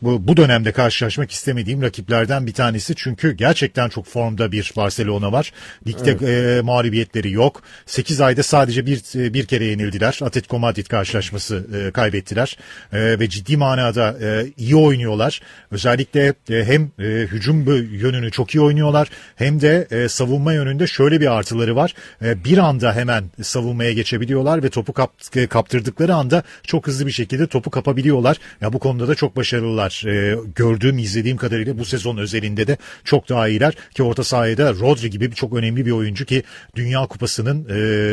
bu dönemde karşılaşmak istemediğim rakiplerden bir tanesi. Çünkü gerçekten çok formda bir Barcelona var. Ligde mağlubiyetleri yok. 8 ayda sadece bir kere yenildiler. Atletico Madrid karşılaşması kaybettiler. Ve ciddi manada iyi oynuyorlar. Özellikle hem hücum yönünü çok iyi oynuyorlar hem de savunma yönünde şöyle bir artıları var. Bir anda hemen savunmaya geçebiliyorlar ve topu kaptırdıkları anda çok hızlı bir şekilde topu kapabiliyorlar. Ya bu konuda da çok başarılılar. Gördüğüm, izlediğim kadarıyla bu sezon özelinde de çok daha iyiler ki orta sahada Rodri gibi çok önemli bir oyuncu ki Dünya Kupası'nın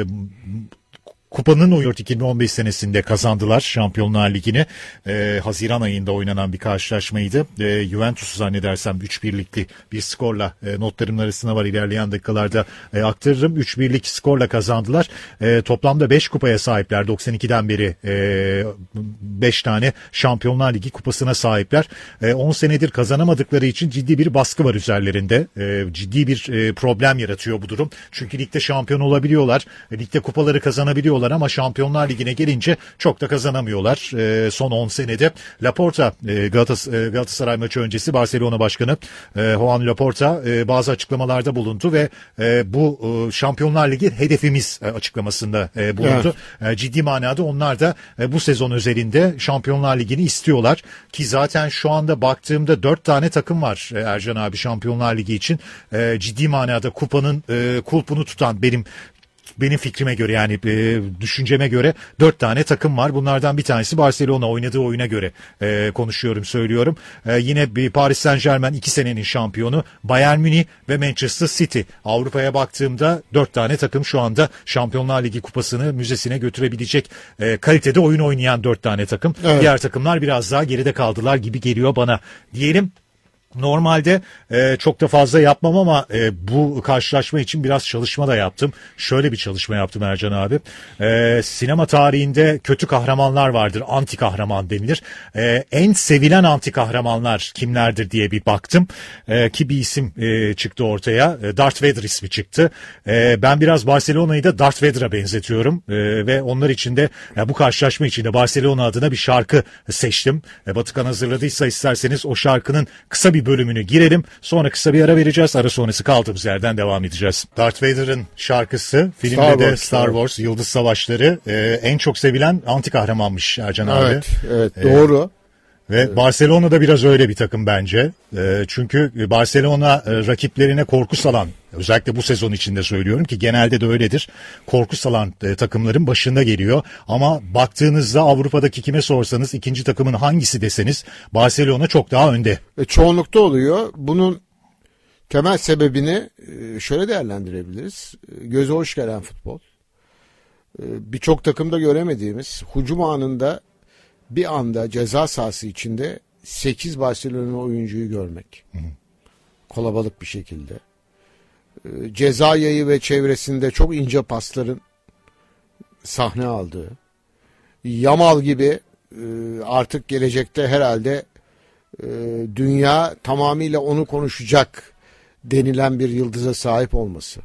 Kupanın o 2015 senesinde kazandılar Şampiyonlar Ligi'ni. Haziran ayında oynanan bir karşılaşmaydı. Juventus'u zannedersem 3-1'likli bir skorla notlarımın arasında var, ilerleyen dakikalarda aktarırım. 3-1'lik skorla kazandılar. Toplamda 5 kupaya sahipler. 92'den beri 5 tane Şampiyonlar Ligi kupasına sahipler. 10 senedir kazanamadıkları için ciddi bir baskı var üzerlerinde. Ciddi bir problem yaratıyor bu durum. Çünkü ligde şampiyon olabiliyorlar. Ligde kupaları kazanabiliyorlar ama Şampiyonlar Ligi'ne gelince çok da kazanamıyorlar. Son 10 senede Laporta, Galatasaray maçı öncesi Barcelona Başkanı Joan Laporta bazı açıklamalarda bulundu ve bu Şampiyonlar Ligi hedefimiz açıklamasında bulundu. Evet. Ciddi manada onlar da bu sezon özelinde Şampiyonlar Ligi'ni istiyorlar ki zaten şu anda baktığımda 4 tane takım var Ercan abi Şampiyonlar Ligi için. Ciddi manada kupanın kulpunu tutan benim fikrime göre, yani düşünceme göre 4 tane takım var. Bunlardan bir tanesi Barcelona, oynadığı oyuna göre konuşuyorum, söylüyorum. Yine bir Paris Saint-Germain 2 senenin şampiyonu, Bayern Münih ve Manchester City. Avrupa'ya baktığımda 4 tane takım şu anda Şampiyonlar Ligi kupasını müzesine götürebilecek kalitede oyun oynayan 4 tane takım. Evet. Diğer takımlar biraz daha geride kaldılar gibi geliyor bana. Diyelim. Normalde çok da fazla yapmam ama bu karşılaşma için biraz çalışma da yaptım. Şöyle bir çalışma yaptım Ercan abi. Sinema tarihinde kötü kahramanlar vardır. Anti kahraman denilir. En sevilen anti kahramanlar kimlerdir diye bir baktım. Ki bir isim çıktı ortaya. Darth Vader ismi çıktı. Ben biraz Barcelona'yı da Darth Vader'a benzetiyorum. Ve onlar için de bu karşılaşma için de Barcelona adına bir şarkı seçtim. Batıkan hazırladıysa isterseniz o şarkının kısa bir bölümünü girelim. Sonra kısa bir ara vereceğiz. Ara sonrası kaldığımız yerden devam edeceğiz. Darth Vader'ın şarkısı filmde de Star Wars Yıldız Savaşları en çok sevilen anti kahramanmış Ercan abi. Evet, doğru. Ve Barcelona da biraz öyle bir takım bence. Çünkü Barcelona rakiplerine korku salan, özellikle bu sezon içinde söylüyorum ki genelde de öyledir. Korku salan takımların başında geliyor. Ama baktığınızda Avrupa'daki kime sorsanız, ikinci takımın hangisi deseniz Barcelona çok daha önde. Çoğunlukta oluyor. Bunun temel sebebini şöyle değerlendirebiliriz. Göze hoş gelen futbol. Birçok takımda göremediğimiz hücum anında bir anda ceza sahası içinde 8 Barcelona oyuncuyu görmek. Kalabalık bir şekilde. Ceza yayı ve çevresinde çok ince pasların sahne aldığı. Yamal gibi artık gelecekte herhalde dünya tamamıyla onu konuşacak denilen bir yıldıza sahip olması.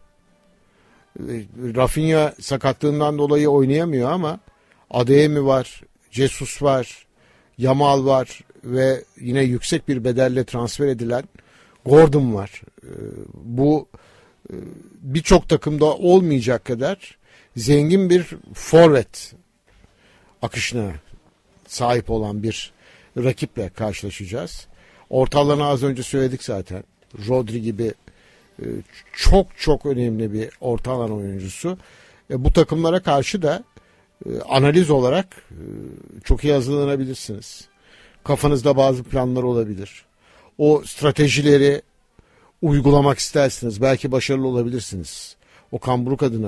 Rafinha sakatlığından dolayı oynayamıyor ama Adeyemi var, Jesus var, Yamal var ve yine yüksek bir bedelle transfer edilen Gordon var. Bu birçok takımda olmayacak kadar zengin bir forvet akışına sahip olan bir rakiple karşılaşacağız. Ortalığını az önce söyledik zaten. Rodri gibi çok çok önemli bir orta alan oyuncusu. Bu takımlara karşı da analiz olarak çok iyi hazırlanabilirsiniz. Kafanızda bazı planlar olabilir. O stratejileri uygulamak istersiniz. Belki başarılı olabilirsiniz. Okan Buruk adına